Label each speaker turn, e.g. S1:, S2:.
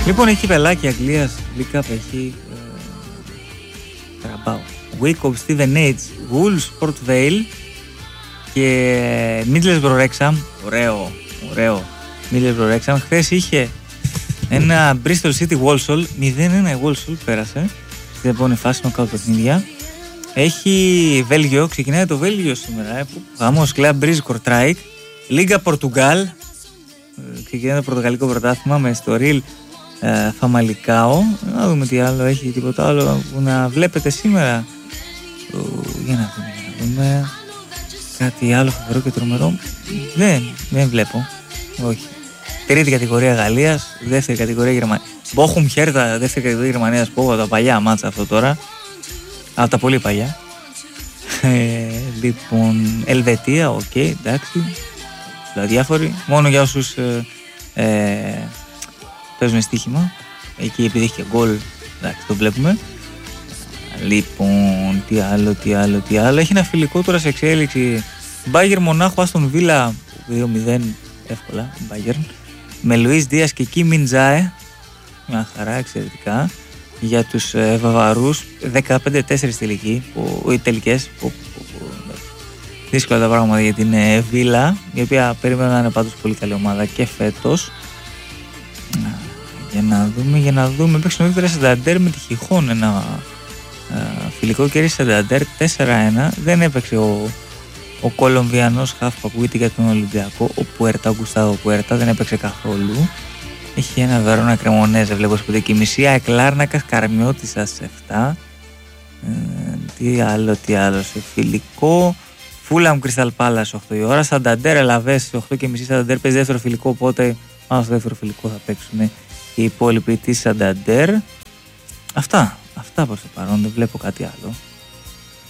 S1: Λοιπόν, έχει πελάκι Αγγλίας, League Cup, έχει Καραμπάο, Wycombe, Steven H, Wolves, Port Vale και Middlesbrough Wrexham. Ωραίο Middlesbrough Wrexham. Χθες είχε ένα Bristol City Walsall, 0-1 η Walsall πέρασε στην επόμενη φάση νοκάουτ παιχνίδια. Έχει Βέλγιο, ξεκινάει το Βέλγιο σήμερα, γαμός, Club Brugge Kortrijk, Λίγκα Πορτουγκάλ, ξεκινάει το πορτογαλικό πρωτάθλημα με στο Real Φαμαλικάο. Να δούμε τι άλλο έχει, τίποτα άλλο που να βλέπετε σήμερα. Για να δούμε κάτι άλλο φοβερό και τρομερό. Δεν βλέπω, όχι. Τρίτη κατηγορία Γαλλίας, δεύτερη κατηγορία Γερμανία. Bochum Hertha, δεύτερη κατηγορία Γερμανίας. Πω τα παλιά μάτσα αυτό τώρα, από τα πολύ παλιά. Λοιπόν, Ελβετία, οκ, εντάξει, διάφοροι, μόνο για όσους παίζουν στοίχημα, εκεί επειδή έχει και γκολ, εντάξει, το βλέπουμε. Λοιπόν, τι άλλο, έχει ένα φιλικό τώρα σε εξέλιξη, Bayern Μονάχου Άστον Βίλα, 2-0 εύκολα, Bayern, με Λουίς Δίας και Κι Μιν Τζάε, μια χαρά, εξαιρετικά. Για τους Βαβαρούς, 15-4 τελικές, δύσκολα τα πράγματα για την Βίλα, η οποία περίμενα να είναι πάντως πολύ καλή ομάδα και φέτος. Για να δούμε, παίξει νωρίτερα Σανταντέρ με τη Χιχόν, ένα φιλικό κέρδη Σανταντέρ 4-1. Δεν έπαιξε ο Κολομβιανός χαφ που ακούγεται για τον Ολυμπιακό, ο Πουέρτα, ο Γκουστάβο Πουέρτα, δεν έπαιξε καθόλου. Έχει ένα Βερόνα Κρεμονέζα, βλέπω σπουδή και μισή. Εκλάρνακας Καρμιώτησα σε 7. Τι άλλο σε φιλικό. Φούλαμ Κρίσταλ Πάλας 8 η ώρα. Σανταντέρ Ελαβές 8 και μισή. Σανταντέρ παίζει δεύτερο φιλικό, οπότε πάνω στο δεύτερο φιλικό θα παίξουν οι υπόλοιποι της Σανταντέρ. Αυτά προς το παρόν, δεν βλέπω κάτι άλλο.